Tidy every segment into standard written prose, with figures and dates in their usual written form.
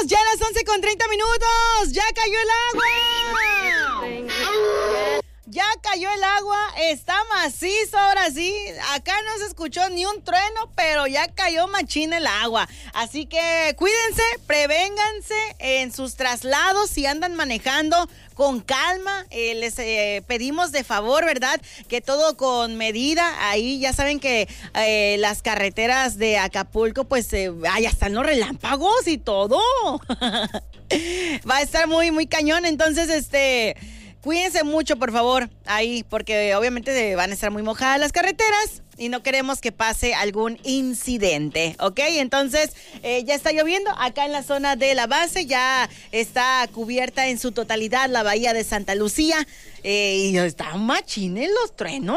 Ya a las 11:30. Ya cayó el agua. Ya cayó el agua, está macizo ahora sí. Acá no se escuchó ni un trueno, pero ya cayó machín el agua. Así que cuídense, prevénganse en sus traslados si andan manejando con calma. Les pedimos de favor, ¿verdad? Que todo con medida. Ahí ya saben que las carreteras de Acapulco, pues ya están los relámpagos y todo. Va a estar muy, muy cañón. Entonces, cuídense mucho, por favor, ahí, porque obviamente van a estar muy mojadas las carreteras y no queremos que pase algún incidente, ¿ok? Entonces, ya está lloviendo acá en la zona de la base, ya está cubierta en su totalidad la bahía de Santa Lucía y están machines los truenos.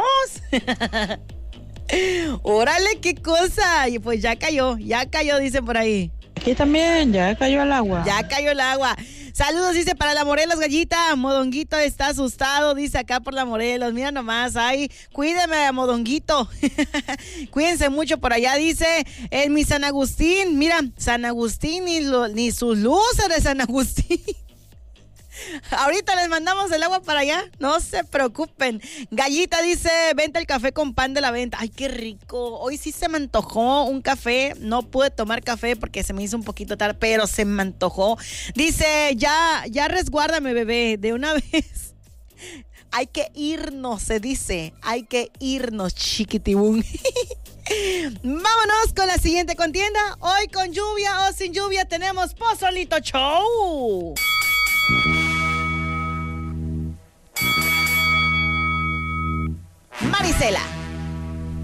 Órale, qué cosa. Y pues ya cayó, dicen por ahí. Aquí también, ya cayó el agua. Ya cayó el agua. Saludos, dice, para la Morelos, Gallita. Modonguito está asustado, dice acá por la Morelos. Mira nomás, ay, cuídeme, Modonguito. Cuídense mucho por allá, dice en mi San Agustín. Mira, San Agustín ni sus luces de San Agustín. Ahorita les mandamos el agua para allá, no se preocupen. Gallita dice, venta el café con pan de la venta. Ay, qué rico. Hoy sí se me antojó un café. No pude tomar café porque se me hizo un poquito tarde, pero se me antojó. Dice, ya resguárdame, bebé, de una vez. Hay que irnos, se dice. Hay que irnos, chiquitibún. Vámonos con la siguiente contienda. Hoy con lluvia o sin lluvia tenemos Pozolito Show. Marisela.